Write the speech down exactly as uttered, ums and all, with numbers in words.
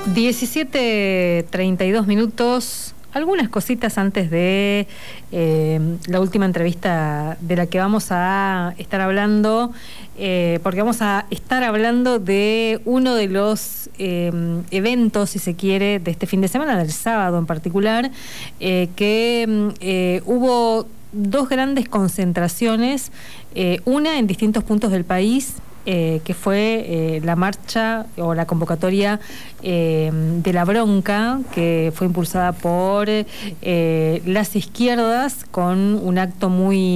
diecisiete treinta y dos minutos. Algunas cositas antes de eh, la última entrevista de la que vamos a estar hablando, eh, porque vamos a estar hablando de uno de los eh, eventos, si se quiere, de este fin de semana, del sábado en particular, eh, que eh, hubo dos grandes concentraciones, eh, una en distintos puntos del país, Eh, que fue eh, la marcha o la convocatoria eh, de la bronca, que fue impulsada por eh, las izquierdas, con un acto muy